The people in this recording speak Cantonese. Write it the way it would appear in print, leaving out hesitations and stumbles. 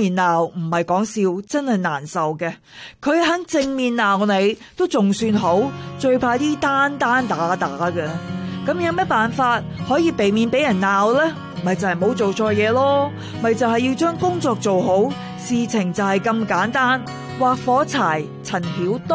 面鬧唔係講笑，真係難受嘅。佢肯正面鬧你都仲算好，最怕啲單單打打嘅。咁有咩辦法可以避免俾人鬧呢？咪就係冇做錯嘢咯，咪就係要將工作做好，事情就係咁簡單。劃火柴，陳曉東。